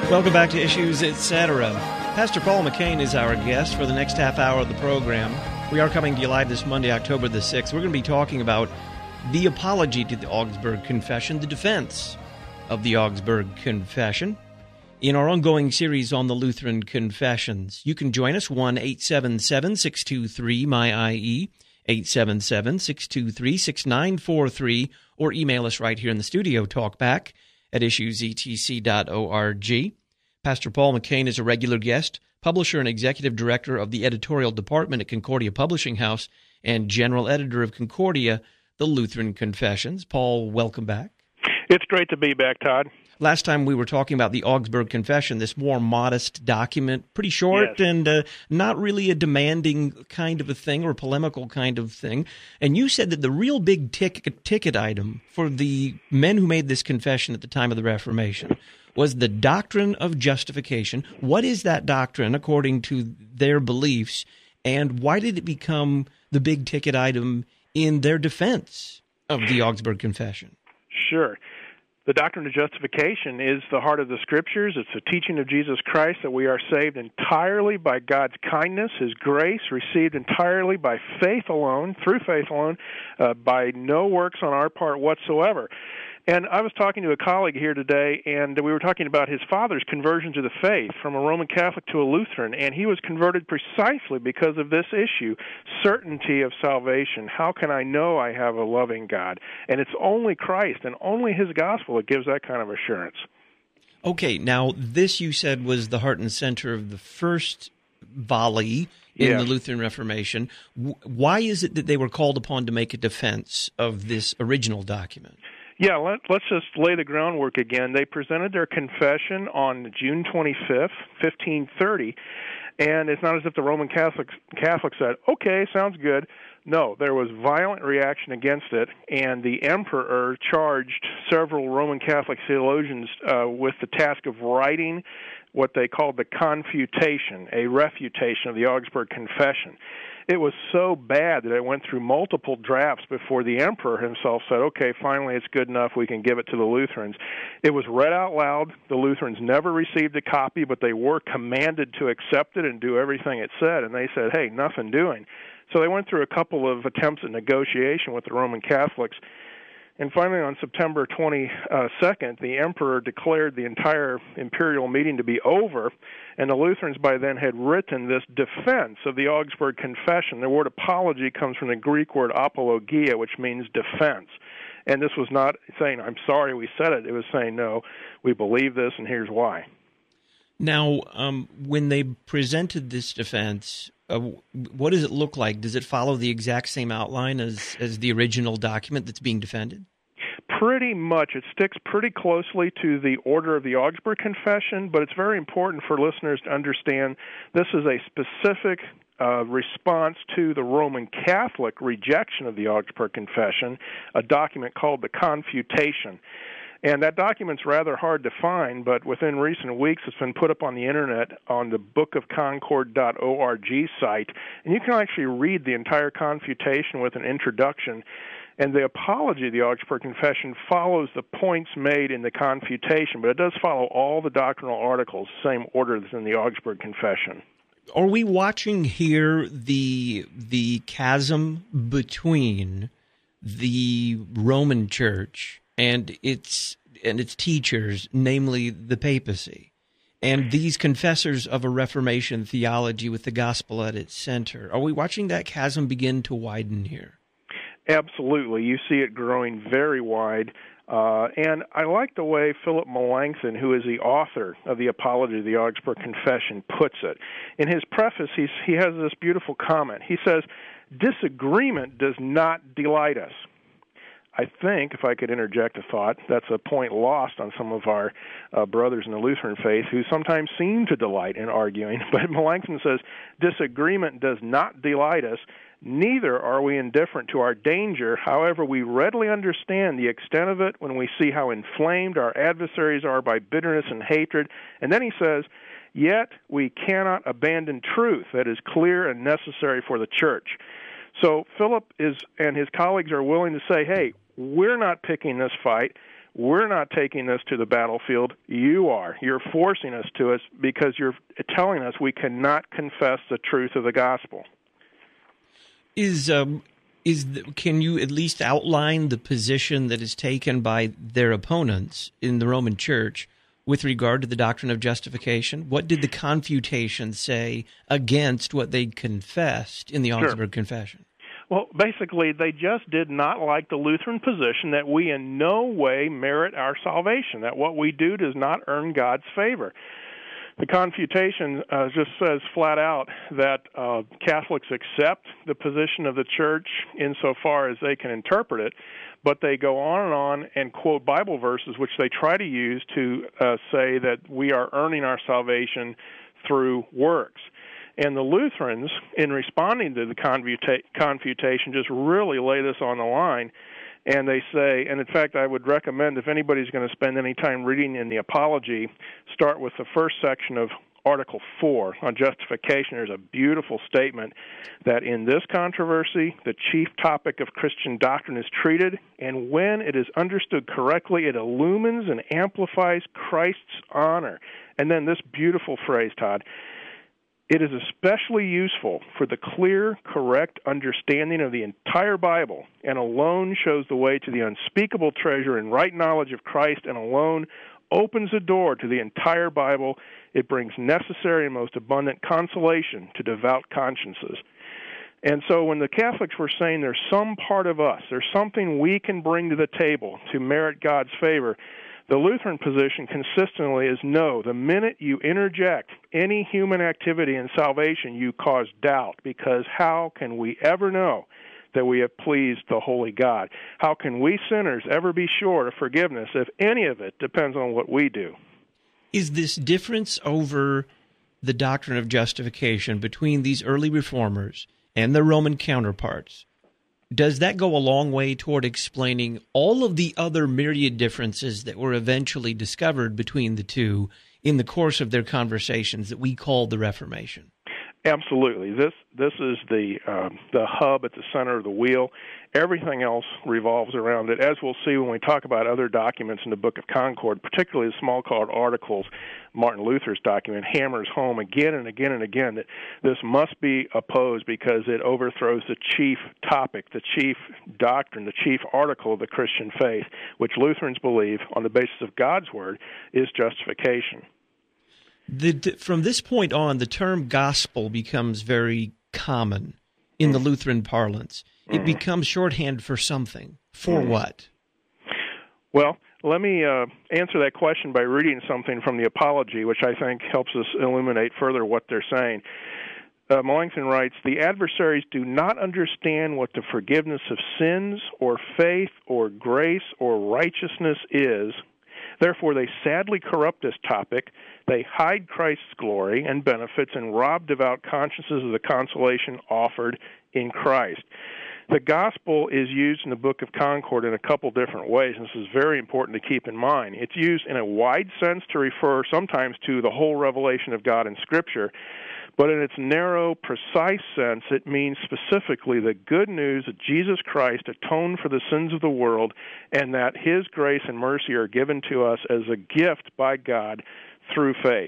Welcome back to Issues, Etc. Pastor Paul McCain is our guest for the next half hour of the program. We are coming to you live this Monday, October the 6th. We're going to be talking about the apology to the Augsburg Confession, the defense of the Augsburg Confession, in our ongoing series on the Lutheran Confessions. You can join us, 1-877-623-MY-IE, 877-623-6943, or email us right here in the studio, talkback at issuesetc.org. Pastor Paul McCain is a regular guest, publisher and executive director of the editorial department at Concordia Publishing House, and general editor of Concordia, the Lutheran Confessions. Paul, welcome back. It's great to be back, Todd. Last time we were talking about the Augsburg Confession, this more modest document, pretty short and not really a demanding kind of a thing or a polemical kind of thing. And you said that the real big ticket item for the men who made this confession at the time of the Reformation was the doctrine of justification. What is that doctrine according to their beliefs, and why did it become the big ticket item in their defense of the Augsburg Confession? Sure. The doctrine of justification is the heart of the Scriptures. It's the teaching of Jesus Christ that we are saved entirely by God's kindness, His grace, received entirely by faith alone, through faith alone, by no works on our part whatsoever. And I was talking to a colleague here today, and we were talking about his father's conversion to the faith from a Roman Catholic to a Lutheran, and he was converted precisely because of this issue, certainty of salvation. How can I know I have a loving God? And it's only Christ and only His gospel that gives that kind of assurance. Okay, now this you said was the heart and center of the first volley in the Lutheran Reformation. Why is it that they were called upon to make a defense of this original document? Yeah, let's just lay the groundwork again. They presented their confession on June 25th, 1530, and it's not as if the Roman Catholics said, okay, sounds good. No, there was violent reaction against it, and the emperor charged several Roman Catholic theologians with the task of writing what they called the Confutation, a refutation of the Augsburg Confession. It was so bad that it went through multiple drafts before the emperor himself said, okay, finally it's good enough, we can give it to the Lutherans. It was read out loud. The Lutherans never received a copy, but they were commanded to accept it and do everything it said, and they said, hey, nothing doing. So they went through a couple of attempts at negotiation with the Roman Catholics, and finally on September 22nd, the emperor declared the entire imperial meeting to be over, and the Lutherans by then had written this defense of the Augsburg Confession. The word apology comes from the Greek word apologia, which means defense. And this was not saying, I'm sorry we said it. It was saying, no, we believe this, and here's why. Now, when they presented this defense, what does it look like? Does it follow the exact same outline as the original document that's being defended? Pretty much. It sticks pretty closely to the order of the Augsburg Confession, but it's very important for listeners to understand this is a specific response to the Roman Catholic rejection of the Augsburg Confession, a document called the Confutation. And that document's rather hard to find, but within recent weeks it's been put up on the Internet on the bookofconcord.org site, and you can actually read the entire Confutation with an introduction. And the apology of the Augsburg Confession follows the points made in the Confutation, but it does follow all the doctrinal articles, same order as in the Augsburg Confession. Are we watching here the chasm between the Roman Church and its teachers, namely the papacy, and these confessors of a Reformation theology with the gospel at its center? Are we watching that chasm begin to widen here? Absolutely. You see it growing very wide. And I like the way Philip Melanchthon, who is the author of the Apology of the Augsburg Confession, puts it. In his preface, he has this beautiful comment. He says, disagreement does not delight us. I think, if I could interject a thought, that's a point lost on some of our brothers in the Lutheran faith who sometimes seem to delight in arguing. But Melanchthon says, disagreement does not delight us, neither are we indifferent to our danger. However, we readily understand the extent of it when we see how inflamed our adversaries are by bitterness and hatred. And then he says, yet we cannot abandon truth that is clear and necessary for the church. So Philip and his colleagues are willing to say, hey, we're not picking this fight. we're not taking this to the battlefield. You are. You're forcing us to it because you're telling us we cannot confess the truth of the gospel. Can you at least outline the position that is taken by their opponents in the Roman Church with regard to the doctrine of justification? What did the Confutation say against what they confessed in the Augsburg Confession? Well, basically, they just did not like the Lutheran position that we in no way merit our salvation, that what we do does not earn God's favor. The Confutation just says flat out that Catholics accept the position of the Church insofar as they can interpret it, but they go on and quote Bible verses, which they try to use to say that we are earning our salvation through works. And the Lutherans, in responding to the Confutation, just really lay this on the line. And they say, and in fact, I would recommend if anybody's going to spend any time reading in the Apology, start with the first section of Article 4 on justification. There's a beautiful statement that in this controversy, the chief topic of Christian doctrine is treated, and when it is understood correctly, it illumines and amplifies Christ's honor. And then this beautiful phrase, Todd, it is especially useful for the clear, correct understanding of the entire Bible, and alone shows the way to the unspeakable treasure and right knowledge of Christ, and alone opens the door to the entire Bible. It brings necessary and most abundant consolation to devout consciences. And so when the Catholics were saying there's some part of us, there's something we can bring to the table to merit God's favor, the Lutheran position consistently is no. The minute you interject any human activity in salvation, you cause doubt, because how can we ever know that we have pleased the holy God? How can we sinners ever be sure of forgiveness if any of it depends on what we do? Is this difference over the doctrine of justification between these early reformers and their Roman counterparts, does that go a long way toward explaining all of the other myriad differences that were eventually discovered between the two in the course of their conversations that we call the Reformation? Absolutely. This is the hub at the center of the wheel. Everything else revolves around it, as we'll see when we talk about other documents in the Book of Concord, particularly the small called Articles. Martin Luther's document hammers home again and again and again that this must be opposed because it overthrows the chief topic, the chief doctrine, the chief article of the Christian faith, which Lutherans believe, on the basis of God's Word, is justification. From this point on, the term gospel becomes very common in the Lutheran parlance. It becomes shorthand for something. For what? Well, let me answer that question by reading something from the Apology, which I think helps us illuminate further what they're saying. Melanchthon writes, "The adversaries do not understand what the forgiveness of sins or faith or grace or righteousness is. Therefore, they sadly corrupt this topic. They hide Christ's glory and benefits and rob devout consciences of the consolation offered in Christ." The gospel is used in the Book of Concord in a couple different ways, and this is very important to keep in mind. It's used in a wide sense to refer sometimes to the whole revelation of God in Scripture, but in its narrow, precise sense, it means specifically the good news that Jesus Christ atoned for the sins of the world and that His grace and mercy are given to us as a gift by God through faith.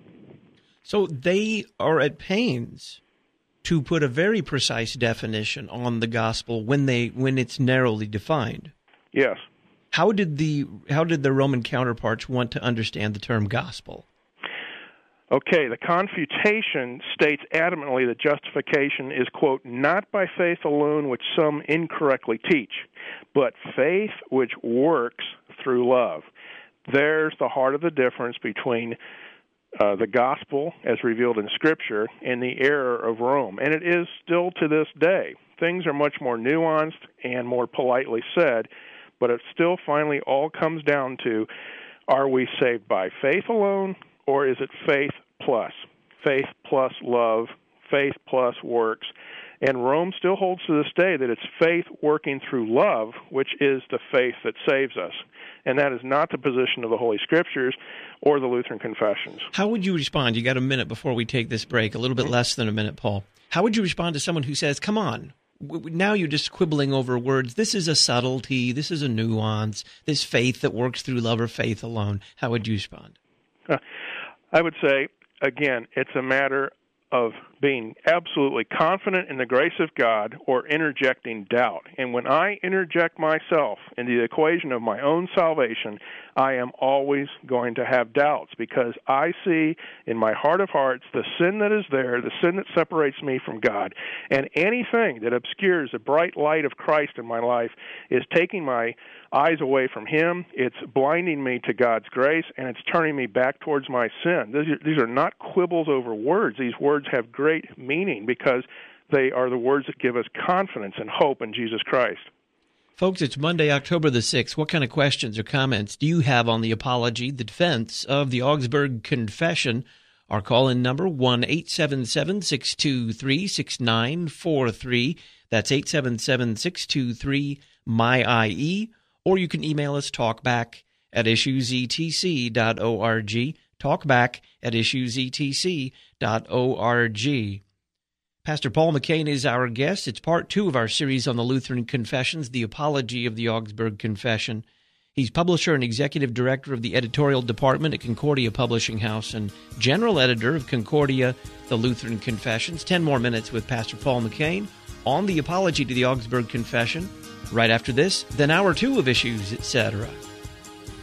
So they are at pains to put a very precise definition on the gospel when it's narrowly defined. Yes. How did the Roman counterparts want to understand the term gospel? Okay, the Confutation states adamantly that justification is, quote, not by faith alone, which some incorrectly teach, but faith which works through love. There's the heart of the difference between the gospel as revealed in Scripture and the error of Rome. And it is still to this day. Things are much more nuanced and more politely said, but it still finally all comes down to, are we saved by faith alone, or is it faith plus love, faith plus works? And Rome still holds to this day that it's faith working through love, which is the faith that saves us. And that is not the position of the Holy Scriptures or the Lutheran confessions. How would you respond? You got a minute before we take this break, a little bit less than a minute, Paul. How would you respond to someone who says, come on, Now you're just quibbling over words. This is a subtlety. This is a nuance. This faith that works through love or faith alone. How would you respond? I would say, again, it's a matter of being absolutely confident in the grace of God or interjecting doubt. And when I interject myself into the equation of my own salvation, I am always going to have doubts because I see in my heart of hearts the sin that is there, the sin that separates me from God. And anything that obscures the bright light of Christ in my life is taking my eyes away from Him, it's blinding me to God's grace, and it's turning me back towards my sin. These are not quibbles over words. These words have great meaning because they are the words that give us confidence and hope in Jesus Christ. Folks, it's Monday, October the 6th. What kind of questions or comments do you have on the apology, the defense of the Augsburg Confession? Our call-in number, 1-877-623-6943. That's 877-623-MY-IE. Or you can email us, talkback@issuesetc.org, talkback@issuesetc.org. Pastor Paul McCain is our guest. It's part 2 of our series on the Lutheran Confessions, the Apology of the Augsburg Confession. He's publisher and executive director of the editorial department at Concordia Publishing House and general editor of Concordia, the Lutheran Confessions. 10 more minutes with Pastor Paul McCain on the Apology to the Augsburg Confession. Right after this, then Hour 2 of Issues, etc.